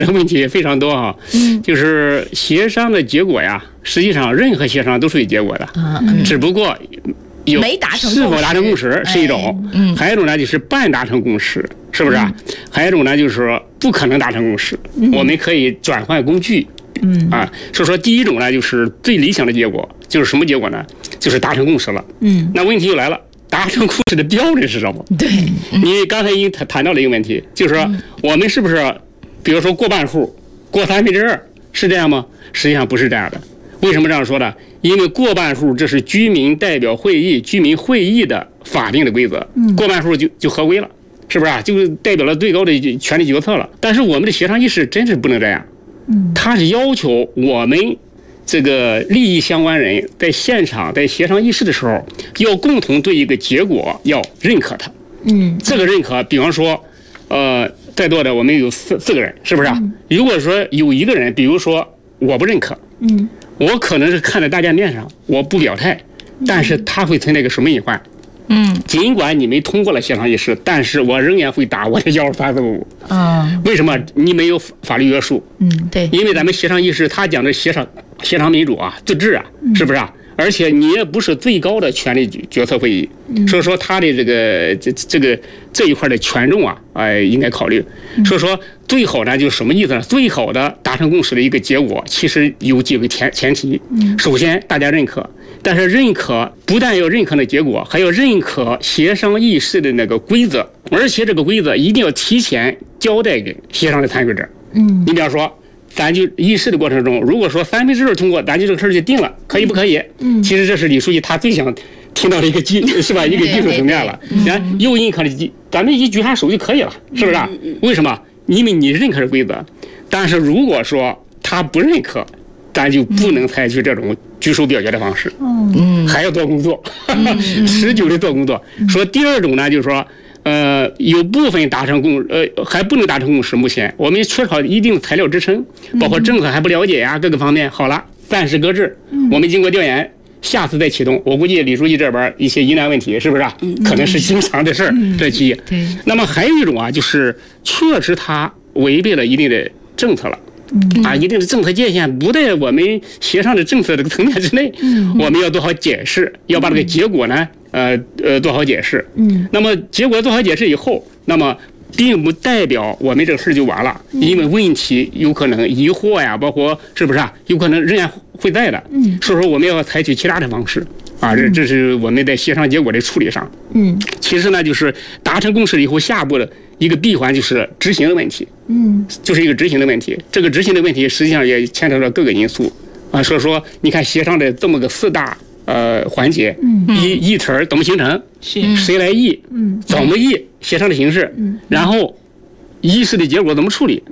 问题非常多哈。就是协商的结果呀，实际上任何协商都是有结果的，只不过是否达成共识是一种，还有一种呢就是半达成共识，是不是啊？还有一种呢就是说不可能达成共识，我们可以转换工具。所以说第一种呢就是最理想的结果，就是什么结果呢？就是达成共识了。那问题又来了，达成共识的标准是什么？ 对， 你刚才已经谈到了一个问题，就是说我们是不是，比如说过半数、过2/3，是这样吗？实际上不是这样的。为什么这样说呢？因为过半数这是居民代表会议、居民会议的法定的规则，过半数就合规了，是不是啊？就代表了最高的权力决策了。但是我们的协商议事真是不能这样。他是要求我们这个利益相关人在现场在协商议事的时候，要共同对一个结果要认可它。这个认可，比方说，在座的我们有四个人，是不是啊？如果说有一个人，比如说我不认可，我可能是看在大家面上，我不表态，但是他会存在一个什么隐患？尽管你们通过了协商议事，但是我仍然会打我的12345。为什么？你没有法律约束。 对， 因为咱们协商议事，他讲的协商民主啊，自治啊，是不是啊？而且你也不是最高的权力决策会议，所以说他的这一块的权重啊，应该考虑。所以说最好呢，就是什么意思呢？最好的达成共识的一个结果，其实有几个前提。首先，大家认可，但是认可不但要认可的结果，还要认可协商议事的那个规则，而且这个规则一定要提前交代给协商的参与者。你比方说，咱就议事的过程中，如果说2/3通过，咱就这个事儿就定了，可以不可以？其实这是李书记他最想听到的一个是吧？一个技术层面了。又认可的，咱们一举下手就可以了，是不是？为什么？因为你认可是规则，但是如果说他不认可，咱就不能采取这种举手表决的方式。还要做工作，持久的做工作。说第二种呢，就是说。有部分达成还不能达成共识。目前我们缺少一定材料支撑，包括政策还不了解呀，各个方面。好了，暂时搁置。我们经过调研，下次再启动。我估计李书记这边一些疑难问题，是不是啊？可能是经常的事儿。这其一。那么还有一种啊，就是确实它违背了一定的政策了。一定的政策界限不在我们协商的政策这个层面之内，我们要做好解释，要把这个结果呢，做好解释。那么结果做好解释以后，那么并不代表我们这个事就完了，因为问题有可能疑惑呀，包括是不是啊，有可能仍然会在的。所以说我们要采取其他的方式啊，这是我们在协商结果的处理上。其实呢，就是达成共识以后，下步的一个闭环就是执行的问题。就是一个执行的问题。这个执行的问题实际上也牵扯到各个因素啊。所以说，你看协商的这么个4大环节，议题怎么形成？谁来议？怎么议？协商的形式，然后议事的结果怎么处理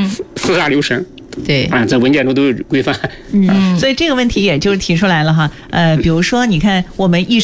？4大流程。 对在文件中都有规范。 所以这个问题也就是提出来了哈。比如说，你看我们议事